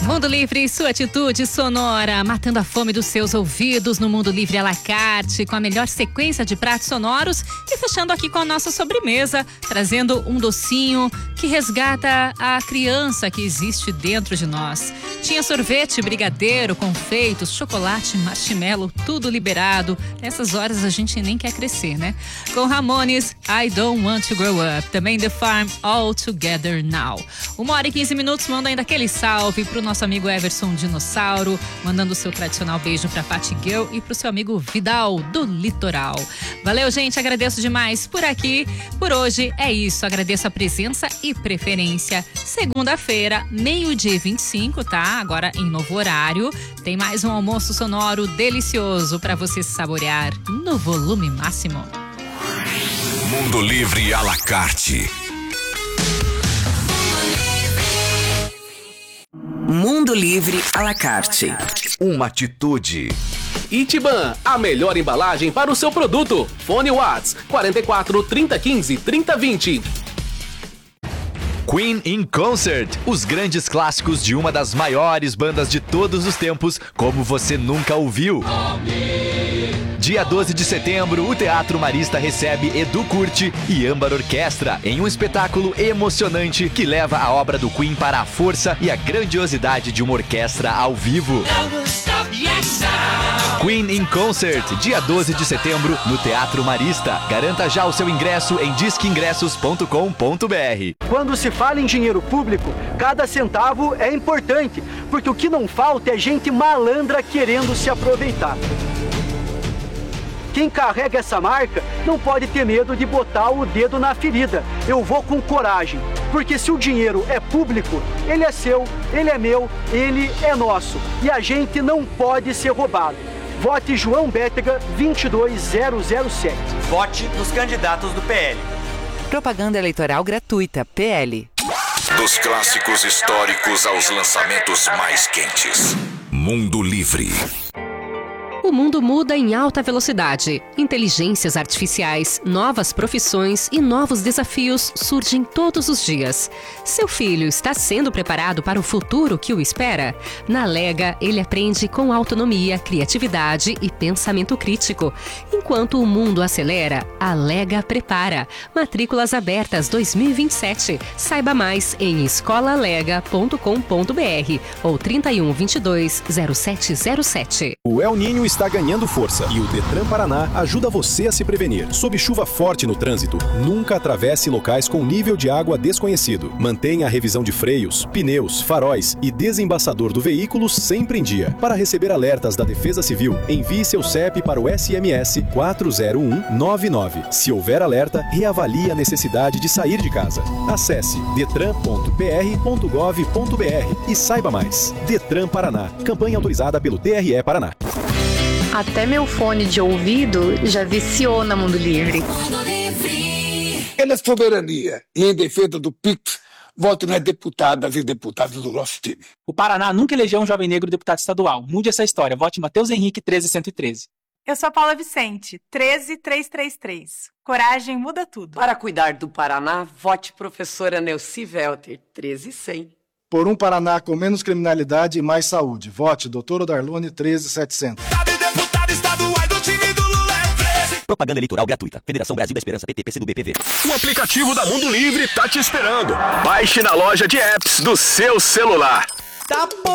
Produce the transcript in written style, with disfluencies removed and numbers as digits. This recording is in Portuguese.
Mundo Livre, sua atitude sonora, matando a fome dos seus ouvidos no Mundo Livre à la carte, com a melhor sequência de pratos sonoros e fechando aqui com a nossa sobremesa, trazendo um docinho que resgata a criança que existe dentro de nós. Tinha sorvete, brigadeiro, confeitos, chocolate, marshmallow, tudo liberado. Nessas horas a gente nem quer crescer, né? Com Ramones, I Don't Want to Grow Up. Também The Farm, All Together Now. 1h15, manda ainda aquele salve pro nosso amigo Everson Dinossauro, mandando o seu tradicional beijo pra Pati Girl e pro seu amigo Vidal do Litoral. Valeu, gente, agradeço demais por aqui. Por hoje é isso, agradeço a presença e preferência. Segunda-feira, 12h25, tá? Agora em novo horário, tem mais um almoço sonoro delicioso pra você saborear no volume máximo. Mundo Livre à la carte. Mundo Livre à la carte. Uma atitude. Itiban, a melhor embalagem para o seu produto. Fone Watts 44 3015 3020. Queen in Concert, os grandes clássicos de uma das maiores bandas de todos os tempos, como você nunca ouviu. Dia 12 de setembro, o Teatro Marista recebe Edu Curti e Âmbar Orquestra em um espetáculo emocionante que leva a obra do Queen para a força e a grandiosidade de uma orquestra ao vivo. Queen in Concert, dia 12 de setembro, no Teatro Marista. Garanta já o seu ingresso em disqueingressos.com.br. Quando se fala em dinheiro público, cada centavo é importante, porque o que não falta é gente malandra querendo se aproveitar. Quem carrega essa marca não pode ter medo de botar o dedo na ferida. Eu vou com coragem, porque se o dinheiro é público, ele é seu, ele é meu, ele é nosso. E a gente não pode ser roubado. Vote João Bétega 22007. Vote nos candidatos do PL. Propaganda eleitoral gratuita, PL. Dos clássicos históricos aos lançamentos mais quentes. Mundo Livre. O mundo muda em alta velocidade. Inteligências artificiais, novas profissões e novos desafios surgem todos os dias. Seu filho está sendo preparado para o futuro que o espera? Na Lega, ele aprende com autonomia, criatividade e pensamento crítico. Enquanto o mundo acelera, a Lega prepara. Matrículas abertas 2027. Saiba mais em escolalega.com.br ou 3122-0707. O El Niño está ganhando força e o Detran Paraná ajuda você a se prevenir. Sob chuva forte no trânsito, nunca atravesse locais com nível de água desconhecido. Mantenha a revisão de freios, pneus, faróis e desembaçador do veículo sempre em dia. Para receber alertas da Defesa Civil, envie seu CEP para o SMS 40199. Se houver alerta, reavalie a necessidade de sair de casa. Acesse detran.pr.gov.br e saiba mais. Detran Paraná. Campanha autorizada pelo TRE Paraná. Até meu fone de ouvido já viciou na Mundo Livre. Pela soberania e em defesa do PIX, voto nas deputadas e deputados do nosso time. O Paraná nunca elegeu um jovem negro deputado estadual. Mude essa história. Vote Matheus Henrique 13113. Eu sou a Paula Vicente, 13333. Coragem muda tudo. Para cuidar do Paraná, vote professora Neuci Velter, 13100. Por um Paraná com menos criminalidade e mais saúde. Vote Dr. Odarlone 13700. Propaganda eleitoral gratuita. Federação Brasil da Esperança, PT, PCdoB, PV. O aplicativo da Mundo Livre tá te esperando. Baixe na loja de apps do seu celular. Tá bom.